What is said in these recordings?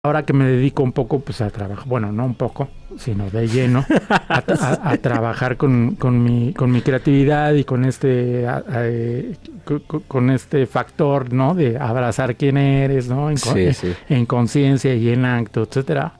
ahora que me dedico un poco pues a trabajar, bueno, no un poco, sino de lleno, a trabajar con mi creatividad y con con este factor, ¿no? De abrazar quién eres, ¿no? En conciencia y en acto, etcétera.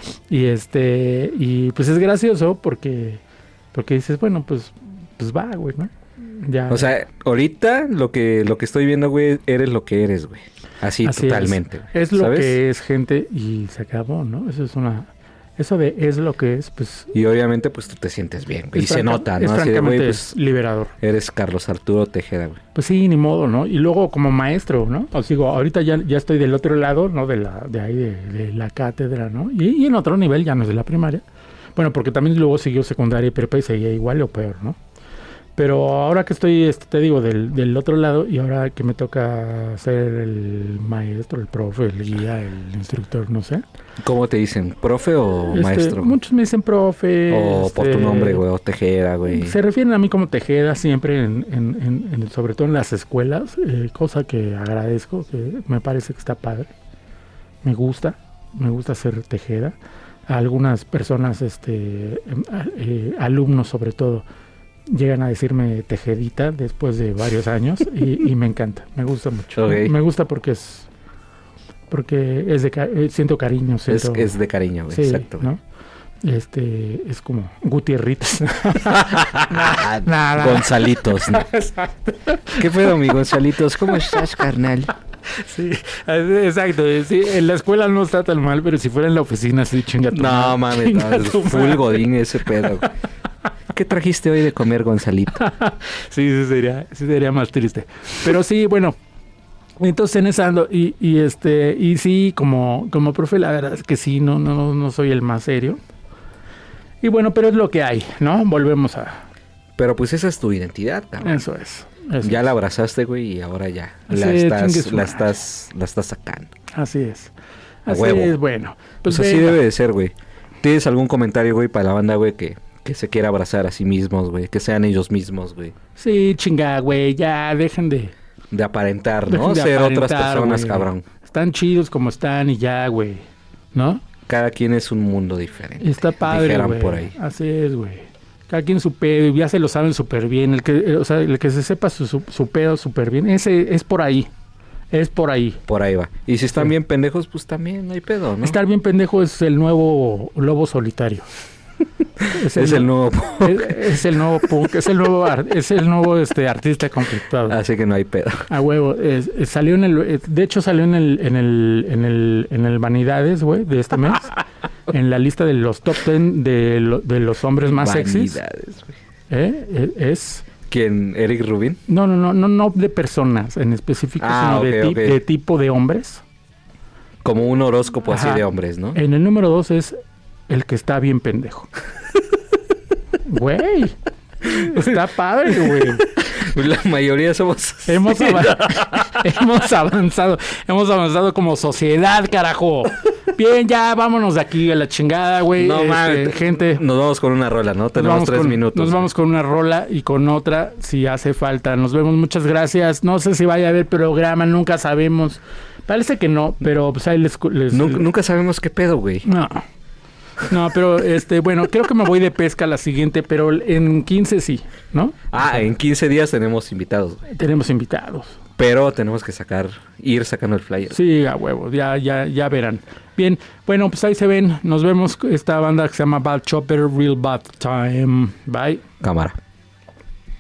Y pues es gracioso porque dices, bueno, pues va, güey, ¿no? Ya. O sea, ahorita lo que estoy viendo, güey, eres lo que eres, güey. Así totalmente. Es lo que es, gente, y se acabó, ¿no? Eso de es lo que es, pues... Y obviamente, pues, tú te sientes bien, güey. Y se nota, ¿no? Es así francamente de, güey, pues, liberador. Eres Carlos Arturo Tejeda, güey. Pues sí, ni modo, ¿no? Y luego como maestro, ¿no? Os digo, ahorita ya estoy del otro lado, ¿no? De la cátedra, ¿no? Y en otro nivel, ya no es de la primaria. Bueno, porque también luego siguió secundaria y prepa y seguía igual o peor, ¿no? Pero ahora que estoy, te digo, del otro lado, y ahora que me toca ser el maestro, el profe, el guía, el instructor, no sé. ¿Cómo te dicen? ¿Profe o maestro? Muchos me dicen profe. O por tu nombre, güey, o Tejeda, güey. Se refieren a mí como Tejeda siempre, sobre todo en las escuelas, cosa que agradezco, que me parece que está padre. Me gusta ser Tejeda. A algunas personas, alumnos sobre todo, llegan a decirme Tejedita después de varios años y me encanta, me gusta mucho. Okay. Me gusta porque es siento cariño. Es de cariño, güey, sí, exacto. ¿no? Es como Gutierritos. Nada. Gonzalitos, ¿no? Exacto. ¿Qué pedo, mi Gonzalitos? ¿Cómo estás, carnal? Sí, exacto. Sí, en la escuela no está tan mal, pero si fuera en la oficina, sí, chinga tu No, mames, no, full godín ese pedo. ¿Qué trajiste hoy de comer, Gonzalito? Sí sería más triste. Pero sí, bueno, entonces en esa ando, y sí, como profe, la verdad es que sí, no soy el más serio. Y bueno, pero es lo que hay, ¿no? Volvemos a... Pero pues esa es tu identidad, cabrón. Eso es. Ya la abrazaste, güey, y ahora ya la estás sacando. Así es. A huevo. Es, bueno. Pues así debe de ser, güey. ¿Tienes algún comentario, güey, para la banda, güey, que se quiera abrazar a sí mismos, güey? Que sean ellos mismos, güey. Sí, chinga, güey, ya dejen de aparentar, ¿no? Ser otras personas, güey. Cabrón. Están chidos como están y ya, güey, ¿no? Cada quien es un mundo diferente. Está padre, güey. Por ahí. Así es, güey. Cada quien su pedo y ya se lo saben súper bien. El que se sepa su pedo súper bien, ese es por ahí. Es por ahí. Por ahí va. Y si están bien pendejos, pues también no hay pedo, ¿no? Estar bien pendejo es el nuevo lobo solitario. Es el nuevo punk. Es el nuevo punk. Es el nuevo artista conflictuado. Así que no hay pedo. A huevo. Salió de hecho salió en el Vanidades, güey, de este mes. En la lista de los top 10 de los hombres más sexys. Vanidades, güey. Es... ¿Quién? ¿Eric Rubin? No de personas en específico, sino de tipo de hombres. Como un horóscopo así de hombres, ¿no? En el número 2 es el que está bien pendejo. Güey. Está padre, güey. La mayoría somos... Hemos avanzado como sociedad, carajo. Bien, ya vámonos de aquí a la chingada, güey. No mames, gente. Nos vamos con una rola, ¿no? Tenemos 3 minutos. Nos vamos con una rola y con otra si hace falta. Nos vemos, muchas gracias. No sé si vaya a haber programa, nunca sabemos. Parece que no, pero pues ahí les... Nunca sabemos qué pedo, güey. No, pero bueno, creo que me voy de pesca a la siguiente, pero en 15 sí, ¿no? En 15 días tenemos invitados, güey. Tenemos invitados. Pero tenemos que ir sacando el flyer. Sí, a huevo, ya verán. Bien, bueno, pues ahí se ven. Nos vemos esta banda que se llama Bad Chopper, Real Bad Time. Bye. Cámara.